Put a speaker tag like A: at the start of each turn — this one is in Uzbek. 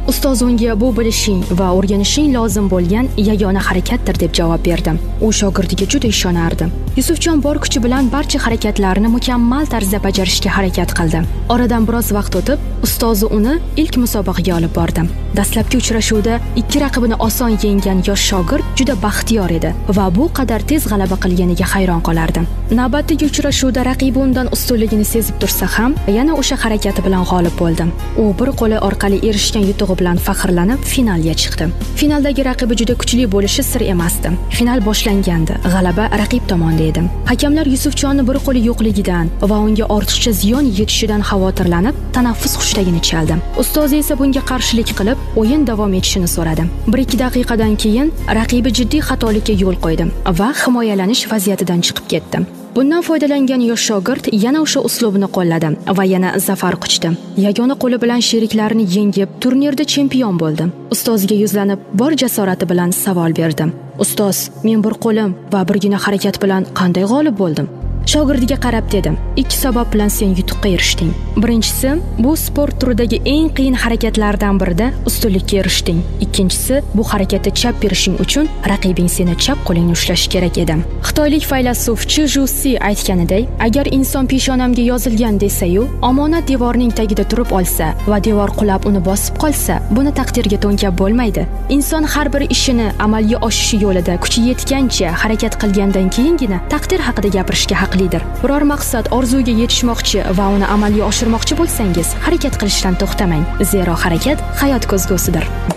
A: Ustoz unga bu bilishing va o'rganishing lozim bo'lgan yagona harakatdir deb javob berdi. U shogirdiga juda ishonardi. Yusufjon bor kuchi bilan barcha harakatlarni mukammal tarzda bajarishga harakat qildi. Oradan biroz vaqt o'tib, ustozi uni ilk musobaqaga olib bordi. Dastlabki uchrashuvda ikki raqibini oson yenggan yosh shogird juda baxtiyor edi va bu qadar tez g'alaba qilganiga hayron qolardi. Navbatdagi uchrashuvda raqibi undan ustunligini sezib tursa ham, yana o'sha harakati bilan g'olib bo'ldi. U bir qo'li orqali erishgan yutug'i bilan faxrlanib finalga chiqdi. Finaldagi raqibi juda kuchli bo'lishi sir emasdi. Final boshlangandi. G'alaba raqib tomonda edi. Hakamlar Yusufjonni bir qo'li yo'qligidan va unga ortiqcha ziyon yetishidan xavotirlanib, tanaffus xushtagini chaldi. Ustozi esa bunga qarshilik qilib, o'yin davom etishini so'radi. 1-2 daqiqadan keyin raqibi jiddiy xatolikka yo'l qo'ydi va himoyalanish vaziyatidan chiqib ketdi. Bundan foydalangan yosh shogird yana o'sha uslubni qo'lladi va yana zafar quchdi. Yagona qo'li bilan sheriklarini yengib, turnirda chempion bo'ldi. Ustozga yuzlanib, bor jasorati bilan savol berdi. Ustoz, men bir qo'lim va birgina harakat bilan qanday g'olib bo'ldim? Shogirdiga qarab dedim, 2 sabab bilan sen yutuqqa erishding. Birinchisi, bu sport turidagi eng qiyin harakatlardan birida ustunlikka erishding. Ikkinchisi, bu harakatda chap berishing uchun raqibing seni chap qo'lingni ushlashi kerak edi. Xitoylik faylasuf Chi Zhusi aytganidek, agar inson peshonamga yozilgan desa-yu, omonat devorning tagida turib olsa va devor qulab uni bosib qolsa, buni taqdirga to'nkab bo'lmaydi. Inson har bir ishini amalga oshishi yo'lida kuchi yetgancha harakat qilgandan keyingina taqdir haqida gapirishga haqlidir. Biror maqsad, orzuga yetishmoqchi va uni amalga oshirmoqchi bo'lsangiz, harakat qilishdan to'xtamang. Zero harakat hayot ko'zgusidir.